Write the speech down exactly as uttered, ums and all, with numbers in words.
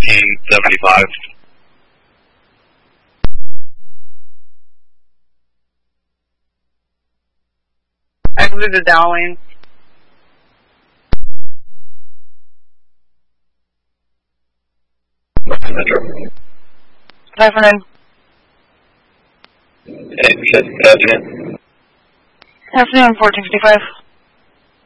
fourteen seventy-five. Exit the Dowling. Metro. Afternoon. Hey, Michelle, good afternoon. Afternoon, fourteen fifty-five.